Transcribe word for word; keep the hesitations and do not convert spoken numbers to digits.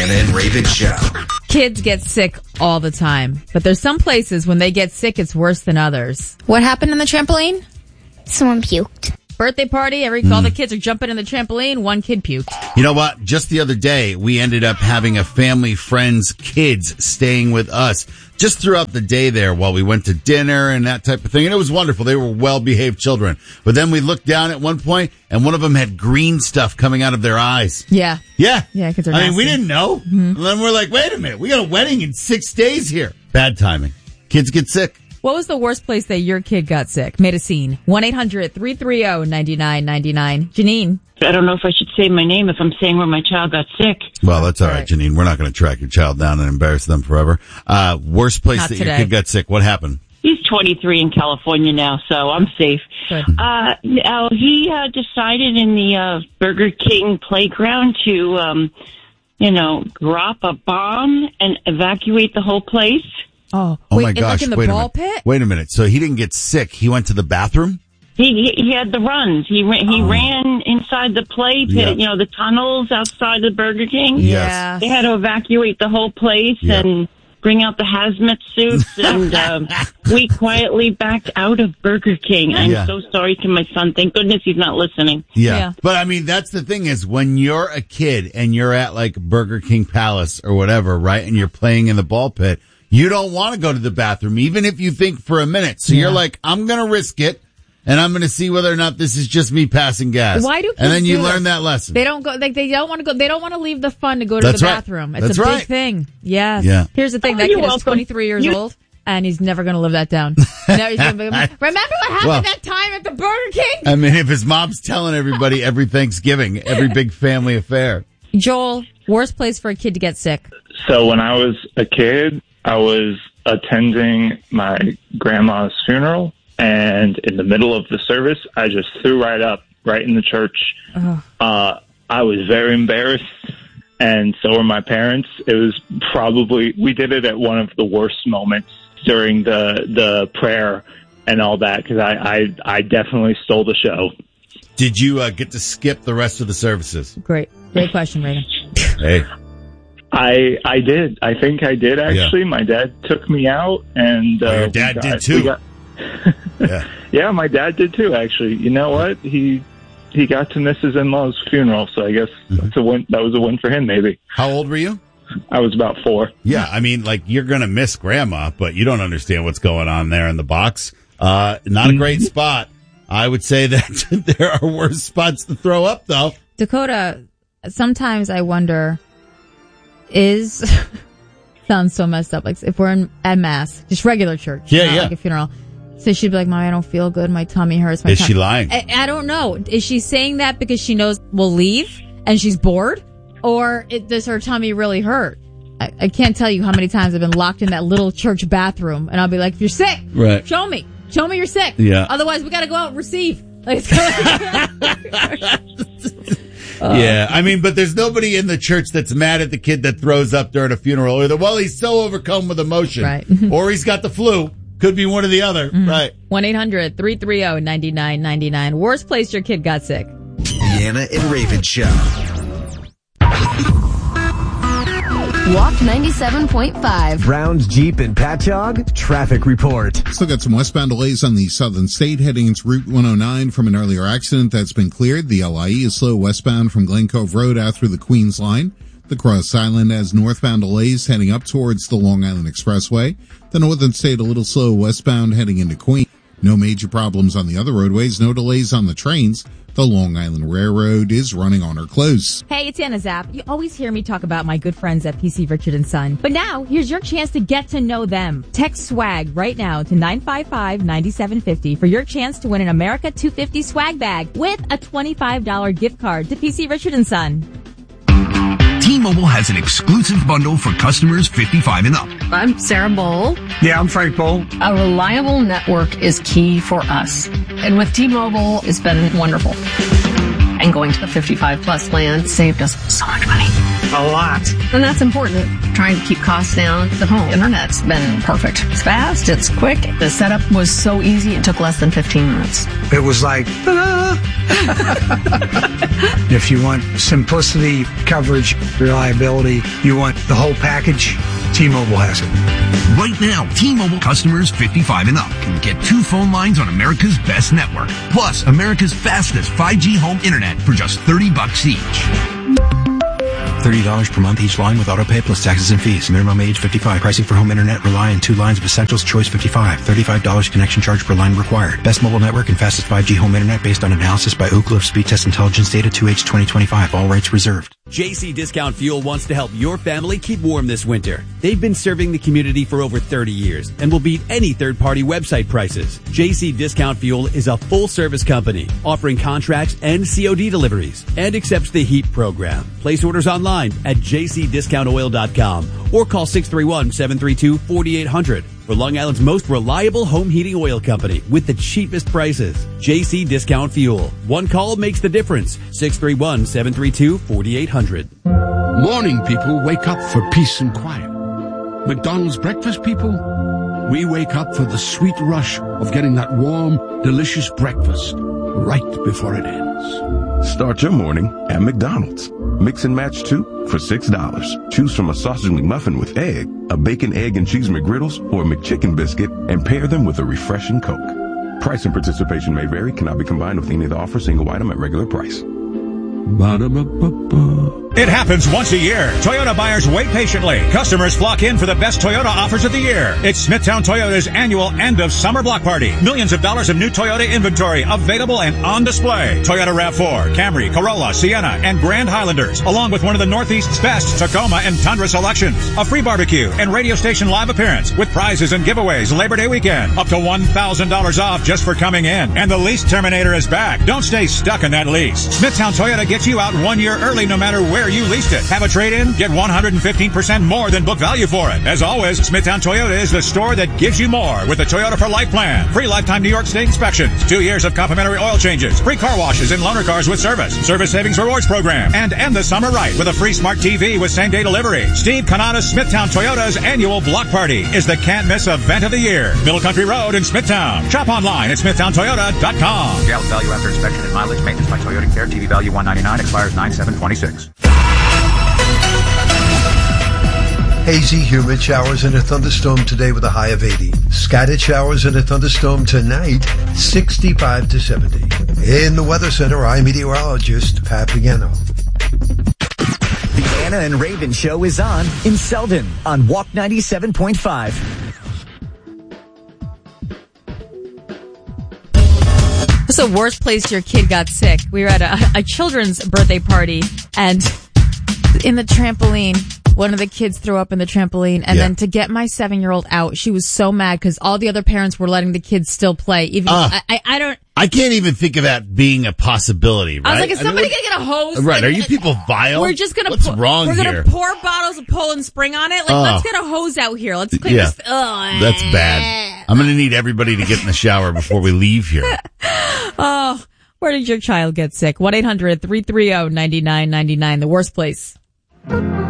Jana and Raven Show. Kids get sick all the time, but there's some places when they get sick, it's worse than others. What happened on the trampoline? Someone puked. Birthday party, every mm. all the kids are jumping in the trampoline, one kid puked. You know what? Just the other day, we ended up having a family friend's kids staying with us just throughout the day there while we went to dinner and that type of thing. And it was wonderful. They were well-behaved children. But then we looked down at one point, and one of them had green stuff coming out of their eyes. Yeah. Yeah. Yeah, kids are I nasty. mean, we didn't know. Mm-hmm. And then we're like, wait a minute. We got a wedding in six days here. Bad timing. Kids get sick. What was the worst place that your kid got sick? Made a scene. one eight hundred three three zero nine nine nine nine. Janine. I don't know if I should say my name if I'm saying where my child got sick. Well, that's all right, right. Janine. We're not going to track your child down and embarrass them forever. Uh, worst place not that today. your kid got sick. What happened? He's twenty-three in California now, so I'm safe. Good. Uh, now he uh, decided in the uh, Burger King playground to, um, you know, drop a bomb and evacuate the whole place. Oh, oh wait, my gosh! Like in the wait ball a minute. pit? Wait a minute. So he didn't get sick. He went to the bathroom. He he, he had the runs. He ran, he oh. ran inside the play pit. Yeah. You know, the tunnels outside the Burger King. Yeah. They had to evacuate the whole place yeah. and bring out the hazmat suits, and um, we quietly backed out of Burger King. I'm yeah. so sorry to my son. Thank goodness he's not listening. Yeah. yeah. But I mean, that's the thing is when you're a kid and you're at like Burger King Palace or whatever, right? And you're playing in the ball pit, you don't want to go to the bathroom, even if you think for a minute. So yeah. you're like, I'm going to risk it. And I'm going to see whether or not this is just me passing gas. Why do kids And then you do learn this? that lesson. They don't go, like, they don't want to go, they don't want to leave the fun to go to That's the right. bathroom. It's That's a right. big thing. Yes. Yeah. Here's the thing, Oh, that you're kid is welcome. twenty-three years You- old, and he's never going to live that down. Now he's gonna be, remember what happened Well, that time at the Burger King? I mean, if his mom's telling everybody every Thanksgiving, every big family affair. Joel, worst place for a kid to get sick? So when I was a kid, I was attending my grandma's funeral. And in the middle of the service, I just threw right up, right in the church. Oh. Uh, I was very embarrassed, and so were my parents. It was probably, we did it at one of the worst moments during the the prayer and all that, because I, I, I definitely stole the show. Did you uh, get to skip the rest of the services? Great. Great question, Raven. Hey. I I did. I think I did, actually. Yeah. My dad took me out, and... Uh, oh, your dad got, did, too. Got, yeah. yeah, my dad did too, actually. You know what? He he got to miss his in-law's funeral, so I guess mm-hmm. that's a win. That was a win for him, maybe. How old were you? I was about four. Yeah, I mean, like, you're going to miss Grandma, but you don't understand what's going on there in the box. Uh, not a great spot. I would say that there are worse spots to throw up, though. Dakota, sometimes I wonder, is... sounds so messed up. Like, if we're in, at Mass, just regular church. Yeah, not yeah. like a funeral. So she'd be like, Mom, I don't feel good. My tummy hurts. My is tum-. she lying? I, I don't know. Is she saying that because she knows we'll leave and she's bored? Or it, does her tummy really hurt? I, I can't tell you how many times I've been locked in that little church bathroom, and I'll be like, if you're sick, right. show me. Show me you're sick. Yeah. Otherwise, we got to go out and receive. Like, it's Uh, yeah, I mean, but there's nobody in the church that's mad at the kid that throws up during a funeral, or the, well, he's so overcome with emotion, right. or he's got the flu. Could be one or the other, mm-hmm. right? one eight hundred three three zero nine nine nine nine. Worst place your kid got sick. Jana and Raven Show. Walk ninety-seven point five. Browns, Jeep, and Patchogue. Traffic report. Still got some westbound delays on the southern state heading into Route one oh nine from an earlier accident that's been cleared. The L I E is slow westbound from Glen Cove Road out through the Queens line. The Cross Island has northbound delays heading up towards the Long Island Expressway. The northern state a little slow westbound heading into Queens. No major problems on the other roadways. No delays on the trains. The Long Island Railroad is running on or close. Hey, it's Anna Zapp. You always hear me talk about my good friends at P C Richard and Son. But now, here's your chance to get to know them. Text SWAG right now to nine five five nine seven five zero for your chance to win an America two fifty swag bag with a twenty-five dollars gift card to P C Richard and Son. T-Mobile has an exclusive bundle for customers fifty-five and up. I'm Sarah Bowl. Yeah, I'm Frank Bowl. A reliable network is key for us. And with T-Mobile, it's been wonderful. And going to the fifty-five plus plan saved us so much money. A lot. And that's important. Trying to keep costs down. The home internet's been perfect. It's fast, it's quick. The setup was so easy, it took less than fifteen minutes. It was like, ta-da! If you want simplicity, coverage, reliability, you want the whole package, T-Mobile has it. Right now, T-Mobile customers fifty-five and up can get two phone lines on America's best network, plus America's fastest five G home internet for just thirty bucks each. thirty dollars per month each line with autopay plus taxes and fees. Minimum age fifty-five. Pricing for home internet rely on two lines of Essentials Choice fifty-five. thirty-five dollars connection charge per line required. Best mobile network and fastest five G home internet based on analysis by Ookla of Speed Test Intelligence data two H twenty twenty-five. All rights reserved. J C Discount Fuel wants to help your family keep warm this winter. They've been serving the community for over thirty years and will beat any third-party website prices. J C Discount Fuel is a full-service company offering contracts and C O D deliveries and accepts the HEAT program. Place orders online at j c discount oil dot com or call six three one, seven three two, four eight zero zero for Long Island's most reliable home heating oil company with the cheapest prices. J C Discount Fuel. One call makes the difference. six three one, seven three two, four eight zero zero. Morning people wake up for peace and quiet. McDonald's breakfast people, we wake up for the sweet rush of getting that warm, delicious breakfast right before it ends. Start your morning at McDonald's. Mix and match two for six dollars. Choose from a sausage McMuffin with egg, a bacon, egg, and cheese McGriddles, or a McChicken biscuit, and pair them with a refreshing Coke. Price and participation may vary, cannot be combined with any of the offer, single item at regular price. Ba-da-ba-ba-ba. It happens once a year. Toyota buyers wait patiently. Customers flock in for the best Toyota offers of the year. It's Smithtown Toyota's annual end of summer block party. Millions of dollars of new Toyota inventory available and on display. Toyota RAV four, Camry, Corolla, Sienna, and Grand Highlanders, along with one of the Northeast's best Tacoma and Tundra selections. A free barbecue and radio station live appearance with prizes and giveaways Labor Day weekend. Up to one thousand dollars off just for coming in. And the lease terminator is back. Don't stay stuck in that lease. Smithtown Toyota gets you out one year early no matter where you leased it. Have a trade-in? Get one hundred fifteen percent more than book value for it. As always, Smithtown Toyota is the store that gives you more with the Toyota for Life plan. Free lifetime New York State inspections. Two years of complimentary oil changes. Free car washes and loaner cars with service. Service Savings Rewards program. And end the summer right with a free smart T V with same-day delivery. Steve Canada's Smithtown Toyota's annual block party is the can't-miss event of the year. Middle Country Road in Smithtown. Shop online at smithtown toyota dot com. Gallon value after inspection and mileage. Maintenance by Toyota Care. T V value one ninety-nine. Expires nine seven twenty-six. Hazy, humid showers and a thunderstorm today with a high of eighty. Scattered showers and a thunderstorm tonight, sixty-five to seventy. In the Weather Center, I'm meteorologist Pat Pagano. The Anna and Raven Show is on in Selden on Walk ninety-seven point five. What's the worst place your kid got sick? We were at a, a children's birthday party, and in the trampoline, one of the kids threw up in the trampoline, and yeah. then to get my seven-year-old out, she was so mad because all the other parents were letting the kids still play. Even uh, I, I, I don't. I can't even think of that being a possibility. Right? I was like, is somebody I mean, gonna get a hose? Right? Like, are you people vile? We're just gonna. What's pour, wrong we're here? We're gonna pour bottles of Poland Spring on it. Like, uh, let's get a hose out here. Let's clean yeah, this. Ugh. That's bad. I'm gonna need everybody to get in the shower before we leave here. Oh, where did your child get sick? one eight hundred three three zero nine nine nine nine. The worst place.